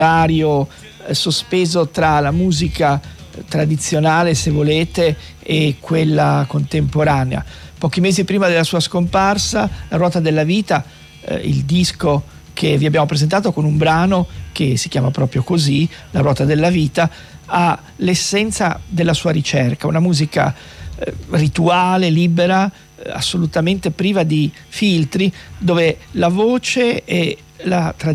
sospeso tra la musica tradizionale, se volete, e quella contemporanea. Pochi mesi prima della sua scomparsa, La ruota della vita, il disco che vi abbiamo presentato con un brano che si chiama proprio così, La ruota della vita, ha l'essenza della sua ricerca, una musica rituale, libera, assolutamente priva di filtri, dove la voce e la tradizione